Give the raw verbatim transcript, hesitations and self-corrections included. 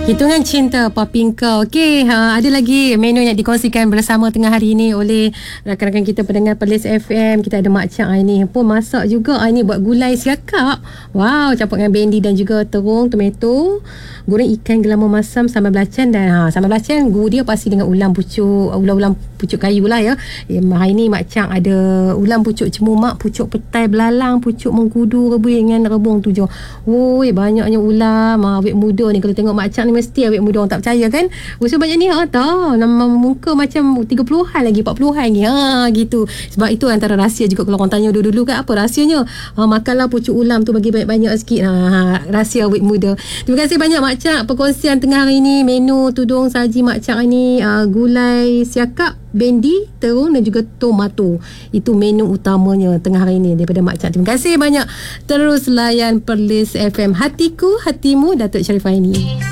Hitungan Cinta Papingkau. Okey, ha, ada lagi menu yang dikongsikan bersama tengah hari ini oleh rakan-rakan kita pendengar Perlis F M. Kita ada Mak Cak ini pun masak juga. Ini buat gulai siakap. Wow, campur dengan bendi dan juga terung, tomato, goreng ikan gelama masam, sambal belacan dan ha, sambal belacan gu dia pasti dengan ulam pucuk, ulam-ulam pucuk kayu lah ya. Eh, hari ni Mak Cak ada ulam pucuk cemumak, pucuk petai belalang, pucuk mengkudu rebus dengan rebung tujuh. Woi, banyaknya ulam. Ha, awet muda ni kalau tengok Mak Cak ni mesti awet muda, orang tak percaya kan. Usia banyak ni ha, tak nama muka macam tiga puluhan lagi, empat puluhan lagi ha, gitu. Sebab itu antara rahsia juga kalau orang tanya dulu-dulu kan apa rahsianya, ha, makanlah pucuk ulam tu bagi banyak-banyak sikit ha, ha, rahsia awet muda. Terima kasih banyak Mak Cak perkongsian tengah hari ni. Menu tudung saji Mak Cak ni uh, gulai siakap, bendi, terung dan juga tomato. Itu menu utamanya tengah hari ni daripada Mak Cak. Terima kasih banyak. Terus layan Perlis F M. Hatiku, hatimu, Datuk Sharifah ini.